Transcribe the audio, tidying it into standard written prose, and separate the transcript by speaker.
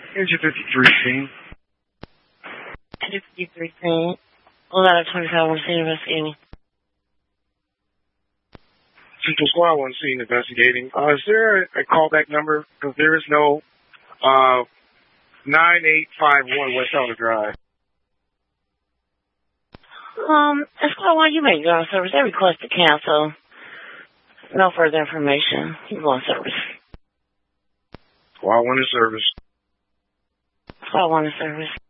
Speaker 1: Engine 53 team.
Speaker 2: Engine 53 team. 1125, scene investigating.
Speaker 1: Central Squad 1 scene investigating. Is there a callback number? Because there is no 9851 West Elder Drive.
Speaker 2: Squad 1, you may go on service. They request to cancel. No further information. You go on service.
Speaker 1: Squad 1 in service.
Speaker 2: Squad 1 in service.